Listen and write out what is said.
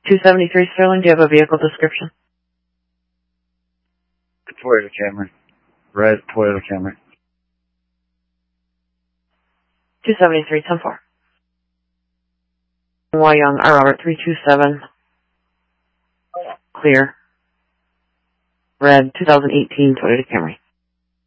273 Sterling, do you have a vehicle description? Toyota Camry. Red Toyota Camry. 273, 10-4. Wyong, Robert 327. Clear. Red 2018 Toyota Camry.